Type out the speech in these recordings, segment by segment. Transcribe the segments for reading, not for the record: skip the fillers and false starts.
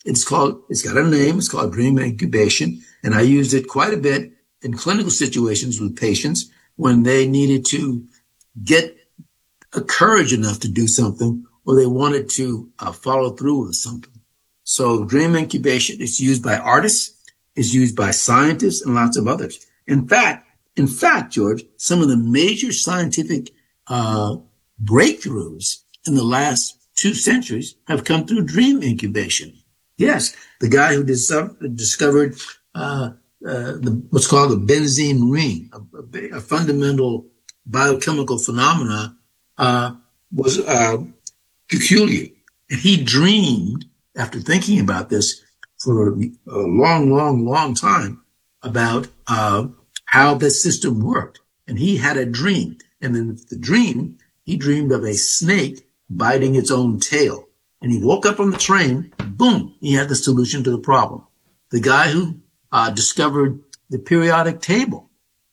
It's got a name. It's called dream incubation. And I used it quite a bit in clinical situations with patients when they needed to get a courage enough to do something or they wanted to follow through with something. So dream incubation is used by artists, is used by scientists and lots of others. In fact, George, some of the major scientific breakthroughs in the last 2 centuries have come through dream incubation. Yes, the guy who discovered what's called the benzene ring, a fundamental biochemical phenomena, was peculiar. And he dreamed, after thinking about this for a long time, about how this system worked. And he had a dream. And in the dream, he dreamed of a snake biting its own tail. And he woke up on the train, boom, he had the solution to the problem. The guy who discovered the periodic table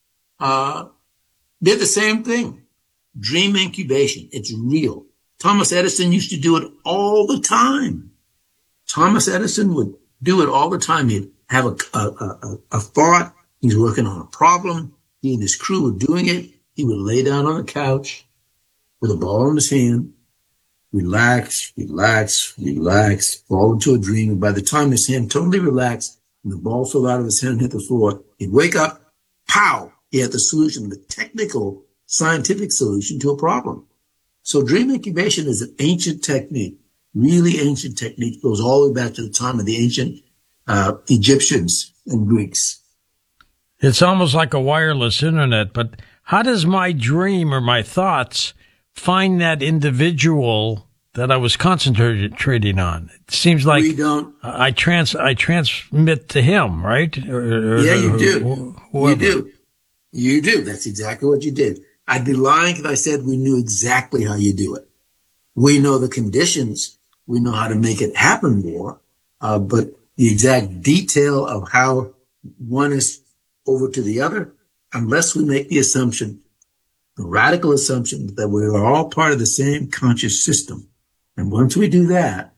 did the same thing. Dream incubation, it's real. Thomas Edison used to do it all the time. Thomas Edison would do it all the time. He'd have a thought. He's working on a problem. He and his crew were doing it. He would lay down on a couch with a ball in his hand, relax, fall into a dream. And by the time his hand totally relaxed and the ball fell out of his hand and hit the floor, he'd wake up, pow, he had the solution, the technical, scientific solution to a problem. So dream incubation is an ancient technique, really ancient technique, goes all the way back to the time of the ancient Egyptians and Greeks. It's almost like a wireless internet, but how does my dream or my thoughts find that individual that I was concentrating on? It seems like I transmit to him, right? Yeah, you do. You do. That's exactly what you did. I'd be lying if I said we knew exactly how you do it. We know the conditions. We know how to make it happen more. But the exact detail of how one is over to the other, unless we make the assumption, the radical assumption that we are all part of the same conscious system. And once we do that,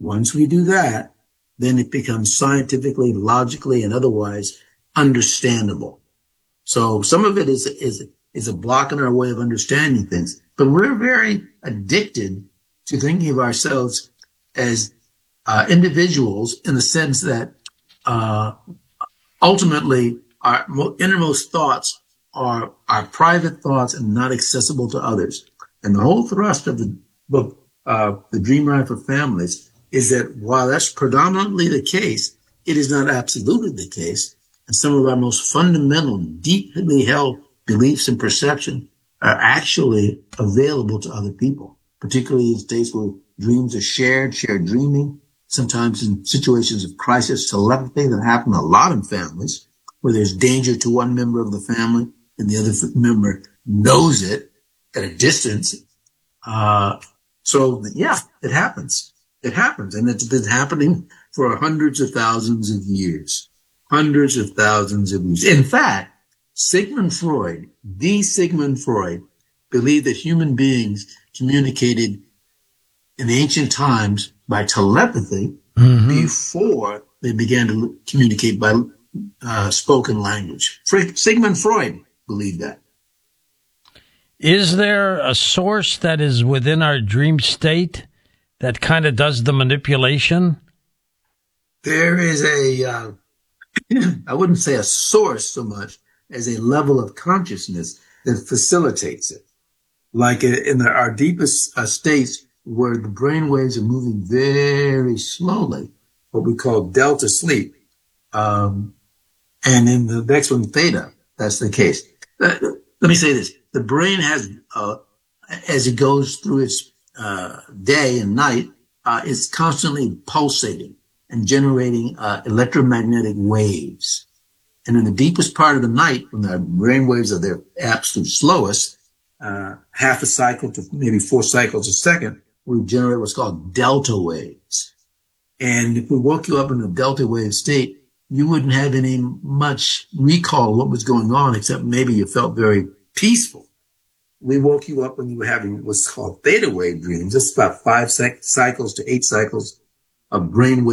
then it becomes scientifically, logically, and otherwise understandable. So some of it is a block in our way of understanding things, but we're very addicted to thinking of ourselves as individuals in the sense that ultimately our innermost thoughts are our private thoughts and not accessible to others. And the whole thrust of the book, The Dream Ride for Families, is that while that's predominantly the case, it is not absolutely the case. And some of our most fundamental, deeply held beliefs and perception are actually available to other people, particularly in states where dreams are shared dreaming, sometimes in situations of crisis, telepathy that happen a lot in families, where there's danger to one member of the family and the other member knows it at a distance. So yeah, it happens. It happens. And it's been happening for hundreds of thousands of years. In fact, Sigmund Freud believed that human beings communicated in ancient times by telepathy before they began to communicate by spoken language. Sigmund Freud believed that. Is there a source that is within our dream state that kind of does the manipulation? There is I wouldn't say a source so much as a level of consciousness that facilitates it. Like in our deepest states where the brain waves are moving very slowly, what we call delta sleep. And in the next one, theta, that's the case. Let me say this. The brain has, as it goes through its day and night, it's constantly pulsating and generating electromagnetic waves. And in the deepest part of the night, when the brain waves are their absolute slowest, half a cycle to maybe 4 cycles a second, we generate what's called delta waves. And if we woke you up in a delta wave state, you wouldn't have any much recall of what was going on, except maybe you felt very peaceful. We woke you up when you were having what's called theta wave dreams. That's about 5 cycles to 8 cycles of brainwave